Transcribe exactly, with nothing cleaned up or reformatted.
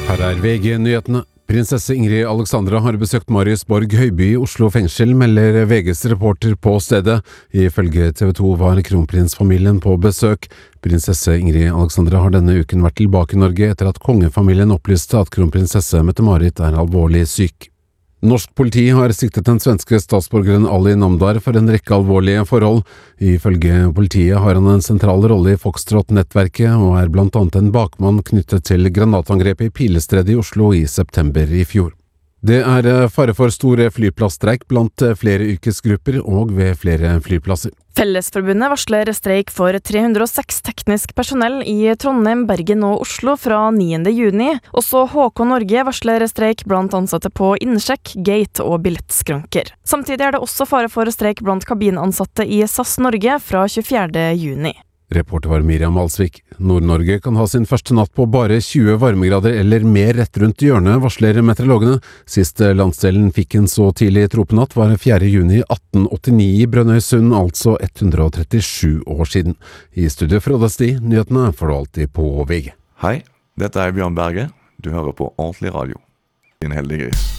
Her er V G-nyhetene. Prinsesse Ingrid Alexandra har besøkt Mariusborg Høyby i Oslo fengsel, melder V G's reporter på stedet. Ifølge T V to var kronprinsfamilien på besøk. Prinsesse Ingrid Alexandra har denne uken vært tilbake i Norge etter at kongefamilien opplyste at kronprinsesse Mette-Marit er alvorlig syk. Norsk politi har siktet den svenske statsborgeren Ali Namdar for en rekke alvorlige forhold. Ifølge politiet har han en sentral rolle i Foxtrot-nettverket og er blant annet en bakmann knyttet til granatangrepet i Pilestredet i Oslo i september i fjor. Det er fare for stor flyplassstreik blant flere yrkesgrupper og ved flere flyplasser. Fellesforbundet varsler streik for tre hundre og seks teknisk personell i Trondheim, Bergen og Oslo fra niende juni. Også H K Norge varsler streik blant ansatte på innsjekk, gate og billettskranker. Samtidig er det også fare for streik blant kabinansatte i S A S Norge fra tjuefjerde juni. Reporter var Miriam Alsvik. Nord-Norge kan ha sin første natt på bare tjue varmegrader eller mer rett rundt hjørnet, varsler meteorologene. Sist landsdelen fikk en så tidlig tropenatt var fjerde juni atten åttini i Brønnøysund, altså ett hundre og trettisju år siden. I studio Frode Sti, nyhetene får du alltid på V G. Hei, dette er Bjørn Berge. Du hører på Ordentlig Radio. Din heldige gris.